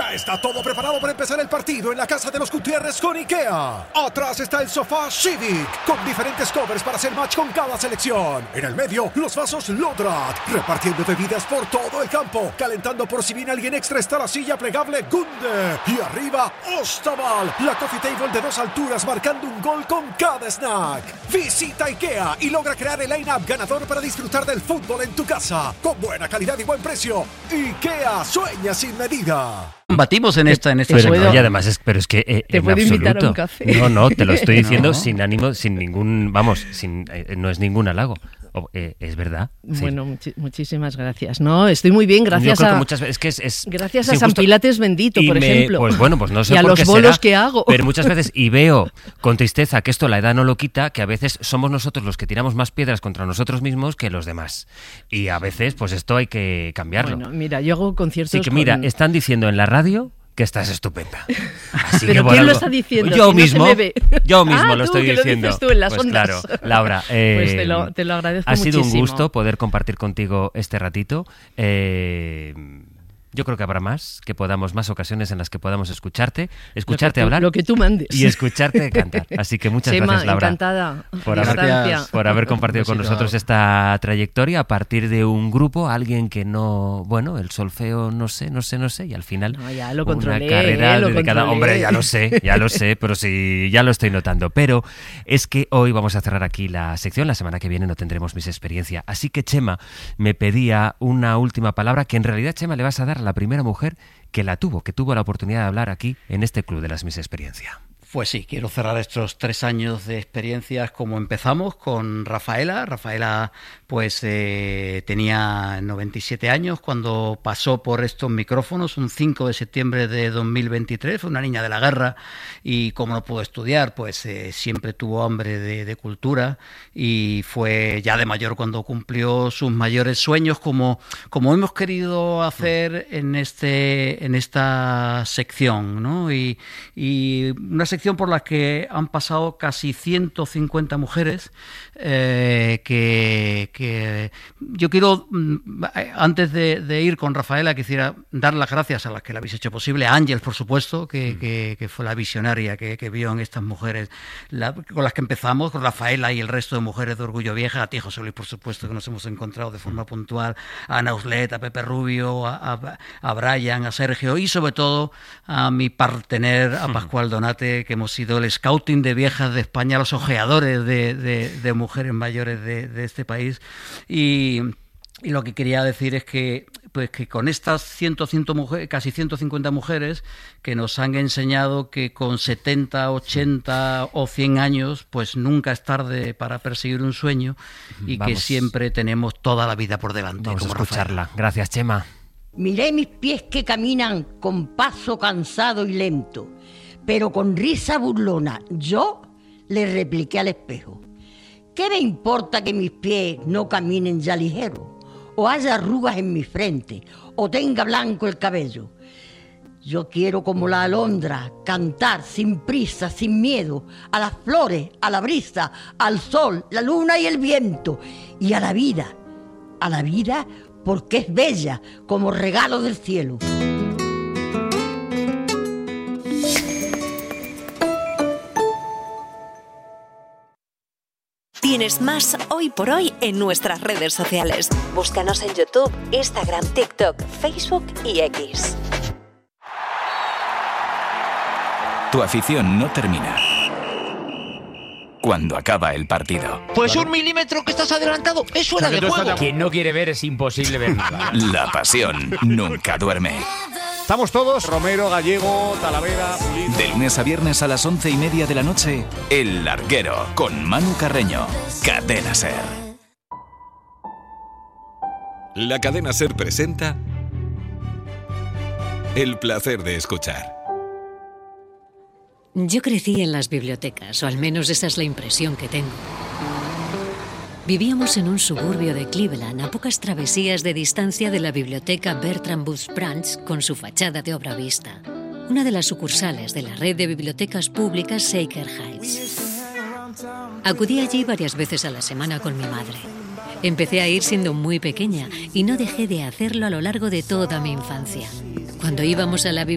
Ya está todo preparado para empezar el partido en la casa de los Gutiérrez con IKEA. Atrás está el sofá Civic, con diferentes covers para hacer match con cada selección. En el medio, los vasos Lodrat, repartiendo bebidas por todo el campo. Calentando por si viene alguien extra está la silla plegable Gunde. Y arriba, Ostaval, la coffee table de 2 alturas marcando un gol con cada snack. Visita IKEA y logra crear el line-up ganador para disfrutar del fútbol en tu casa. Con buena calidad y buen precio. IKEA, sueña sin medida. Batimos en esta pero no, y además pero es que te puedo invitar a un café. No, te lo estoy diciendo sin ánimo, sin ningún, no es ningún halago. Es verdad. Bueno, sí. Muchísimas gracias. No, estoy muy bien, gracias a muchas veces es gracias a San Pilates bendito, por ejemplo. Pues bueno, pues no sé y a por los qué bolos será, que hago. pero muchas veces y veo con tristeza que esto la edad no lo quita, que a veces somos nosotros los que tiramos más piedras contra nosotros mismos que los demás. Y a veces pues esto hay que cambiarlo. Bueno, mira, yo hago conciertos. Sí que mira, están diciendo en la radio que estás estupenda. Así ¿pero que quién lo está diciendo? Yo si mismo, no se me ve. yo mismo lo tú, estoy que diciendo. Lo dices tú en las pues ondas. Claro, Laura. Pues te lo agradezco muchísimo. Ha sido un gusto poder compartir contigo este ratito. Yo creo que habrá más ocasiones en las que podamos escucharte hablar. Lo que tú mandes. Y escucharte cantar. Así que muchas gracias, Laura. Encantada. Por haber compartido con nosotros esta trayectoria a partir de un grupo, alguien que no, bueno, el solfeo no sé, y al final ya lo controlé, una carrera dedicada. Hombre, ya lo sé, pero sí, ya lo estoy notando. Pero es que hoy vamos a cerrar aquí la sección, la semana que viene no tendremos Miss Experiencia. Así que Chema me pedía una última palabra que en realidad, Chema, le vas a dar a la primera mujer que tuvo la oportunidad de hablar aquí en este Club de las Miss Experiencia. Pues sí, quiero cerrar estos 3 años de experiencias como empezamos con Rafaela. Rafaela pues tenía 97 años cuando pasó por estos micrófonos un 5 de septiembre de 2023. Fue una niña de la guerra y como no pudo estudiar, pues siempre tuvo hambre de cultura y fue ya de mayor cuando cumplió sus mayores sueños como hemos querido hacer en esta sección, ¿no? Y una sección por la que han pasado casi 150 mujeres que yo quiero, antes de ir con Rafaela, quisiera dar las gracias a las que la habéis hecho posible, a Ángel, por supuesto, que fue la visionaria que vio en estas mujeres con las que empezamos, con Rafaela y el resto de mujeres de Orgullo Vieja, a ti, José Luis, por supuesto, que nos hemos encontrado de forma puntual, a Ana Uslet, a Pepe Rubio, a Brian, a Sergio y sobre todo a mi partener, a Pascual Donate, que hemos sido el scouting de viejas de España, los ojeadores de mujeres mayores de este país. Y lo que quería decir es que con estas casi 150 mujeres que nos han enseñado que con 70, 80 o 100 años pues nunca es tarde para perseguir un sueño y que siempre tenemos toda la vida por delante. Vamos a escucharla. Rafael. Gracias, Chema. Miré mis pies que caminan con paso cansado y lento, pero con risa burlona yo le repliqué al espejo: ¿qué me importa que mis pies no caminen ya ligero? O haya arrugas en mi frente, o tenga blanco el cabello. Yo quiero, como la alondra, cantar sin prisa, sin miedo, a las flores, a la brisa, al sol, la luna y el viento, y a la vida porque es bella como regalo del cielo. Tienes más Hoy por Hoy en nuestras redes sociales. Búscanos en YouTube, Instagram, TikTok, Facebook y X. Tu afición no termina cuando acaba el partido. Pues un milímetro que estás adelantado es fuera de juego. Quien no quiere ver es imposible ver nada. La pasión nunca duerme. Estamos todos, Romero, Gallego, Talavera, Pulido. De lunes a viernes a las 11:30 de la noche, El Larguero, con Manu Carreño. Cadena SER. La Cadena SER presenta El placer de escuchar. Yo crecí en las bibliotecas, o al menos esa es la impresión que tengo. Vivíamos en un suburbio de Cleveland, a pocas travesías de distancia de la biblioteca Bertram Bush Branch, con su fachada de obra vista, una de las sucursales de la red de bibliotecas públicas Shaker Heights. Acudí allí varias veces a la semana con mi madre. Empecé a ir siendo muy pequeña y no dejé de hacerlo a lo largo de toda mi infancia. Cuando íbamos a la biblioteca,